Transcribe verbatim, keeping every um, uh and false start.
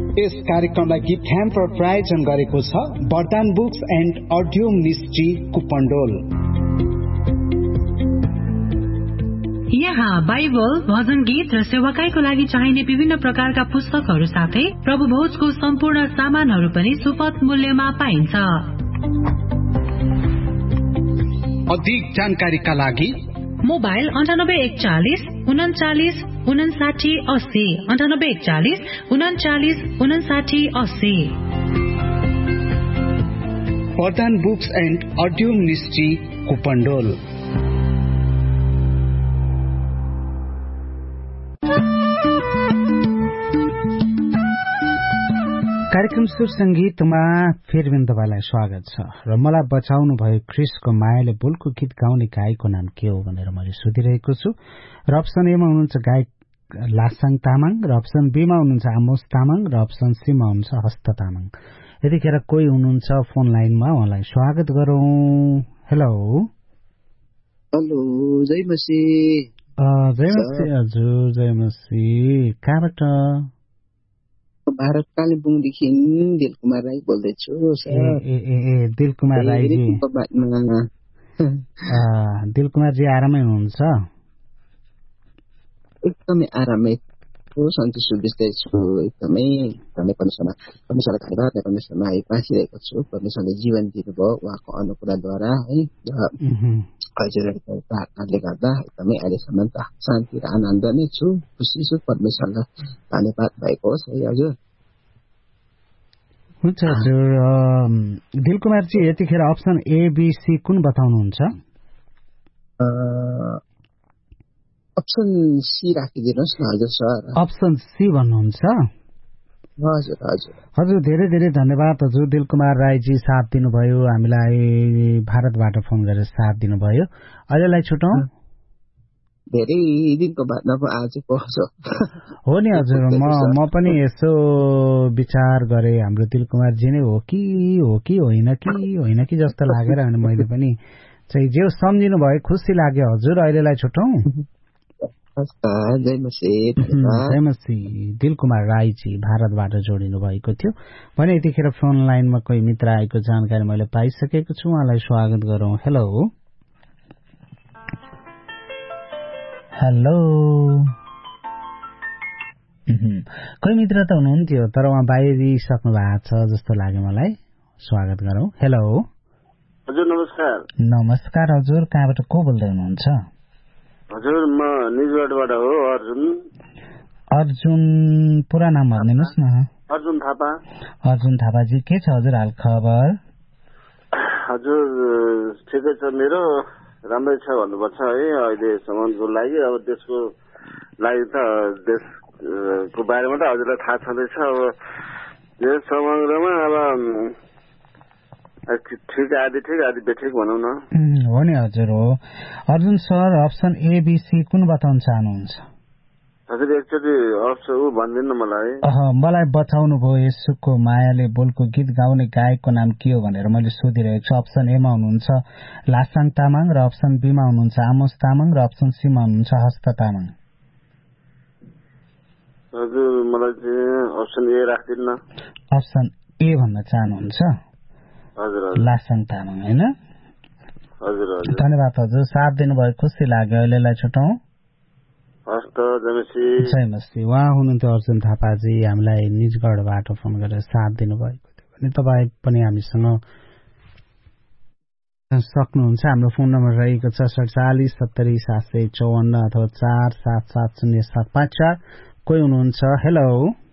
यस कार्यक्रमलाई gift hamper प्रायोजन गरेको छ वरदान books and audio ministry Kupondole. यहाँ बाइबल, भजन गीत र सेवाकाईको लागि चाहिने विभिन्न प्रकारका पुस्तकहरू साथै प्रभु भोजको सम्पूर्ण सामानहरू पनि सुपथ मूल्यमा पाइन्छ। अधिक जानकारीका लागि मोबाइल अन्ठानब्बे एकचालिस उन्चालिस उन्साठी अस्सी अन्ठानब्बे एकचालिस उन्चालिस उन्साठी अस्सी। वरदान books and audio ministry Kupondole. कार्यक्रम सुर संगीतमा फेरि पनि तपाईलाई स्वागत छ र मलाई बचाउनु भयो ख्रिस्टको मायाले बोलको गीत गाउने गायकको नाम के हो भनेर मैले सोधिरहेको छु। र अप्सन एमा हुनुहुन्छ गायक लासाङ तामाङ, र अप्सन बीमा हुनुहुन्छ आमोस तामाङ, र अप्सन सीमा हुनुहुन्छ हस्त तामाङ। यतिखेर कोही हुनुहुन्छ फोन लाइनमा, उहाँलाई स्वागत गरौँ। हेलो हेलो, जय मसी। जय मसी हजुर, जय मसी। कहाँबाट? भारत कालिम्पोङदेखि दिलकुमार राई बोल्दैछु सर। ए ए ए दिलकुमार राईजी, दिलकुमारजी आरामै हुनुहुन्छ? एकदमै आरामै सन्चो सुविस्तै छु, एकदमै एकदमै परमेश्वरमा परमेश्वरलाई धन्यवाद, परमेश्वरमा है बाँचिरहेको छु। परमेश्वरले जीवन दिनुभयो उहाँको अनुकूलद्वारा है, हजुरहरूको प्रार्थनाले गर्दा एकदमै अहिलेसम्म त शान्ति र आनन्द नै छु, खुसी छु। परमेश्वरलाई धन्यवाद भएको होस् है हजुर। हुन्छ हजुर। दिलकुमारजी यतिखेर अप्सन एबिसी कुन बताउनुहुन्छ? अप्सन सी राखिदिनुहोस् न हजुर सर। अप्सन सी भन्नुहुन्छ? हजुर हजुर हजुर, धेरै धेरै धन्यवाद हजुर। दिलकुमार राईजी साथ दिनुभयो, हामीलाई भारतबाट फोन गरेर साथ दिनुभयो। अहिलेलाई छुटौँ, धेरै दिनको बादमा पो आज पो हो नि हजुर। म म पनि यसो विचार गरेँ, हाम्रो दिलकुमारजी नै हो कि हो कि होइन कि होइन कि जस्तो लागेर अनि मैले पनि चाहिँ जे सम्झिनु भयो, खुसी लाग्यो हजुर। अहिलेलाई छुटौँ। जय मसी। जय मसी। दिलकुमार राईजी भारतबाट जोडिनु भएको थियो भने यतिखेर फोन लाइनमा कोही मित्र आएको जानकारी मैले पाइसकेको छु, उहाँलाई स्वागत गरौँ। हेलो हेलो, कोही मित्र त हुनुहुन्थ्यो तर उहाँ बाहिरिसक्नु भएको छ जस्तो लाग्यो मलाई। स्वागत गरौँ। हेलो हजुर, नमस्कार। नमस्कार हजुर, कहाँबाट को बोल्दै हुनुहुन्छ? हजुर, म निजगढबाट हो, अर्जुन। अर्जुन, पुरा नाम भनिदिनुहोस् न। अर्जुन थापा। अर्जुन थापाजी, के छ हजुर हाल खबर? हजुर ठिकै छ, मेरो राम्रै छ भन्नुपर्छ है अहिलेसम्मको लागि। अब देशको लागि त देशको बारेमा त हजुरलाई थाहा छँदैछ। अब यस समग्रमा अब ठिक आदि ठिक आदि बेठिक भनौँ न। हो नि हजुर, हो। अर्जुन सर, अप्सन एबिसी कुन बताउन चाहनुहुन्छ? हजुर एकचोटि अप्सन ऊ भनिदिनु मलाई। मलाई बचाउनु भयो येशूको मायाले बोलको गीत गाउने गायकको नाम के हो भनेर मैले सोधिरहेको छु। अप्सन एमा हुनुहुन्छ लासाङ तामाङ, र अप्सन बीमा हुनुहुन्छ आमोस तामाङ, र अप्सन सीमा हुनुहुन्छ हस्त तामाङ। हजुर मलाई चाहिँ अप्सन ए राखिदिनु न। अप्सन ए भन्न चाहनुहुन्छ? हजुर लासाङ तामाङ होइन? हजुर हजुर, धन्यवाद हजुर, साथ दिनुभयो, खुसी लाग्यो। अहिलेलाई छुटौँ। जय मसी। उहाँ हुनुहुन्थ्यो अर्जुन थापाजी, हामीलाई निजगढबाट फोन गरेर साथ दिनुभएको थियो भने तपाईँ पनि हामीसँग सक्नुहुन्छ। हाम्रो फोन नम्बर रहेको छ सडचालिस सत्तरी सात सय चौवन्न अथवा चार सात सात शून्य सात पाँच चार। कोही हुनुहुन्छ? हेलो